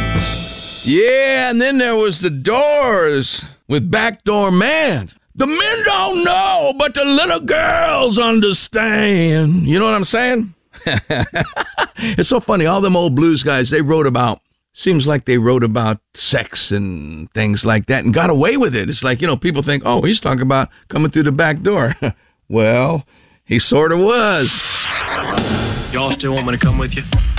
Yeah, and then there was the Doors with Backdoor Man. The men don't know, but the little girls understand. You know what I'm saying? It's so funny. All them old blues guys, seems like they wrote about sex and things like that and got away with it. It's like, people think, oh, he's talking about coming through the back door. Well, he sort of was. Y'all still want me to come with you?